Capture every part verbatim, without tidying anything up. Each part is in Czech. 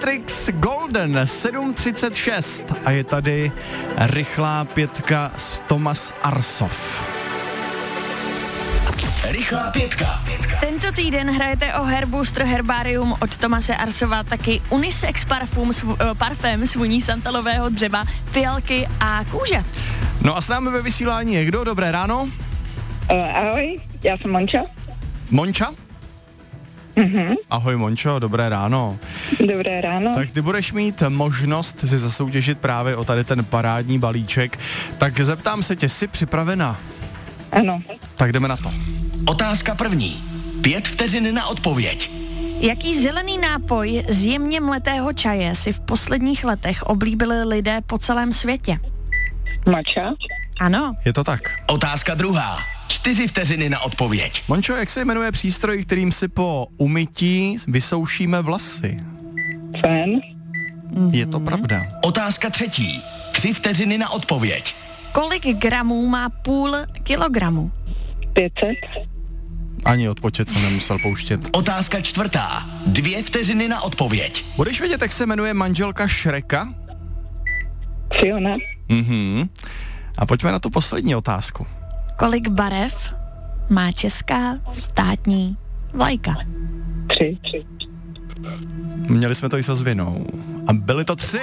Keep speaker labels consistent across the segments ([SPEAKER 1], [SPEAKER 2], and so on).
[SPEAKER 1] Matrix Golden sedm třicet šest a je tady rychlá pětka z Thomas Arsov.
[SPEAKER 2] Rychlá pětka.
[SPEAKER 3] Tento týden hrajete o Herbooster Herbarium od Thomase Arsova, taky unisex parfum, sv, uh, parfém s voní santalového dřeva, fialky a kůže.
[SPEAKER 1] No a s námi ve vysílání je kdo? Dobré ráno.
[SPEAKER 4] Uh, ahoj, já jsem Monča.
[SPEAKER 1] Monča?
[SPEAKER 4] Mhm.
[SPEAKER 1] Ahoj Mončo, dobré ráno.
[SPEAKER 4] Dobré ráno.
[SPEAKER 1] Tak ty budeš mít možnost si zasoutěžit právě o tady ten parádní balíček. Tak zeptám se tě, jsi připravená?
[SPEAKER 4] Ano.
[SPEAKER 1] Tak jdeme na to.
[SPEAKER 2] Otázka první. Pět vteřin na odpověď.
[SPEAKER 3] Jaký zelený nápoj z jemně mletého čaje si v posledních letech oblíbili lidé po celém světě?
[SPEAKER 4] Mača.
[SPEAKER 3] Ano.
[SPEAKER 1] Je to tak.
[SPEAKER 2] Otázka druhá. Čtyři vteřiny na odpověď.
[SPEAKER 1] Mončo, jak se jmenuje přístroj, kterým si po umytí vysoušíme vlasy?
[SPEAKER 4] Fén.
[SPEAKER 1] Je to pravda.
[SPEAKER 2] Otázka třetí. Tři vteřiny na odpověď.
[SPEAKER 3] Kolik gramů má půl kilogramu?
[SPEAKER 4] pět set.
[SPEAKER 1] Ani odpočet jsem nemusel pouštět.
[SPEAKER 2] Otázka čtvrtá. Dvě vteřiny na odpověď.
[SPEAKER 1] Budeš vědět, jak se jmenuje manželka Šreka?
[SPEAKER 4] Fiona.
[SPEAKER 1] Mhm. A pojďme na tu poslední otázku.
[SPEAKER 3] Kolik barev má česká státní vlajka?
[SPEAKER 4] Tři. Tři.
[SPEAKER 1] Měli jsme to i s ozvěnou. A byly to tři!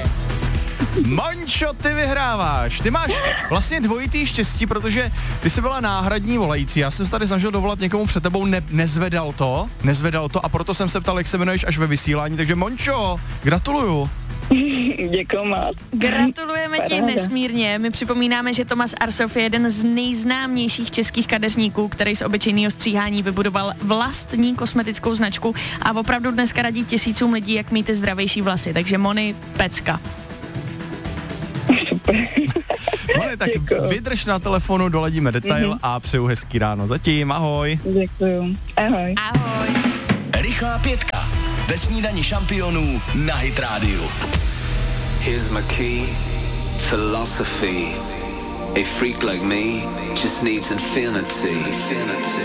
[SPEAKER 1] Mončo, ty vyhráváš. Ty máš vlastně dvojitý štěstí, protože ty jsi byla náhradní volající. Já jsem se tady snažil dovolat někomu před tebou, ne- nezvedal to, nezvedal to a proto jsem se ptal, jak se jmenuješ až ve vysílání. Takže Mončo, gratuluju.
[SPEAKER 4] Děkuju moc.
[SPEAKER 3] Gratulujeme ti
[SPEAKER 4] Paráda.
[SPEAKER 3] nesmírně. My připomínáme, že Thomas Arsov je jeden z nejznámějších českých kadeřníků, který z obyčejného stříhání vybudoval vlastní kosmetickou značku a opravdu dneska radí tisícům lidí, jak mít ty zdravější vlasy. Takže Moni, pecka.
[SPEAKER 4] Super.
[SPEAKER 1] Moni, tak
[SPEAKER 4] Děkuju.
[SPEAKER 1] vydrž na telefonu, doladíme detail
[SPEAKER 4] Mhm.
[SPEAKER 1] a přeju hezký ráno. Zatím, ahoj.
[SPEAKER 4] Děkuju. Ahoj.
[SPEAKER 3] Ahoj.
[SPEAKER 2] Rychlá pětka. Ve snídani šampionů na Hit Radio.
[SPEAKER 5] Here's my key, philosophy. A freak like me just needs infinity.